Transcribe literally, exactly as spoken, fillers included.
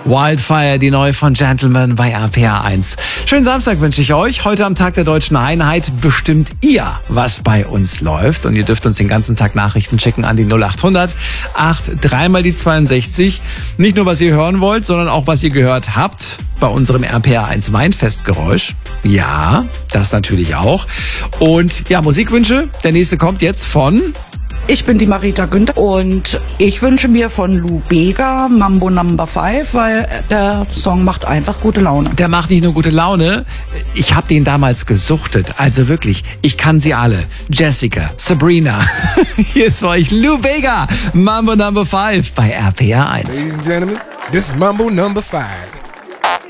Wildfire, die neue von Gentleman bei R P R eins. Schönen Samstag wünsche ich euch. Heute am Tag der Deutschen Einheit bestimmt ihr, was bei uns läuft. Und ihr dürft uns den ganzen Tag Nachrichten schicken an die null acht hundert acht drei mal die zweiundsechzig. Nicht nur, was ihr hören wollt, sondern auch, was ihr gehört habt bei unserem R P R eins Weinfestgeräusch. Ja, das natürlich auch. Und ja, Musikwünsche. Der nächste kommt jetzt von... Ich bin die Marita Günther und ich wünsche mir von Lou Bega Mambo Number Five, weil der Song macht einfach gute Laune. Der macht nicht nur gute Laune, ich habe den damals gesuchtet. Also wirklich, ich kann sie alle. Jessica, Sabrina. Hier ist für euch Lou Bega, Mambo Number Five bei R P R eins. Ladies and Gentlemen, this is Mambo Number Five.